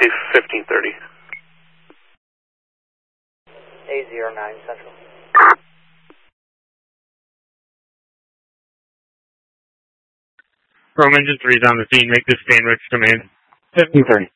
say 1530. A09 Central. Chrome Engine 3 is on the scene. Make this Stanridge command. 1530.